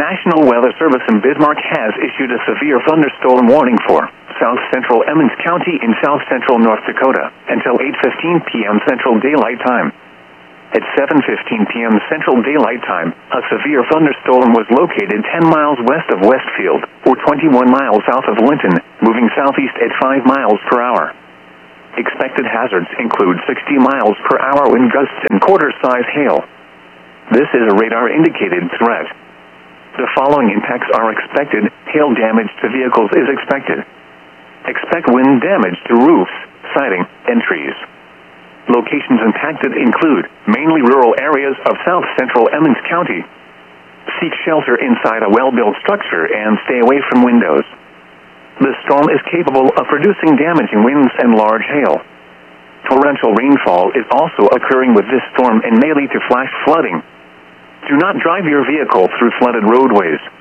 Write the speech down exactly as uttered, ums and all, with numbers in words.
National Weather Service in Bismarck has issued a severe thunderstorm warning for south central Emmons County in south central North Dakota until eight fifteen p.m. Central Daylight Time. At seven fifteen p.m. Central Daylight Time, a severe thunderstorm was located ten miles west of Westfield, or twenty-one miles south of Linton, moving southeast at five miles per hour. Expected hazards include sixty miles per hour wind gusts and quarter-size hail. This is a radar-indicated threat. The following impacts are expected. Hail damage to vehicles is expected. Expect wind damage to roofs, siding, and trees. Locations impacted include mainly rural areas of south central Emmons County. Seek shelter inside a well-built structure and stay away from windows. The storm is capable of producing damaging winds and large hail. Torrential rainfall is also occurring with this storm and may lead to flash flooding. Do not drive your vehicle through flooded roadways.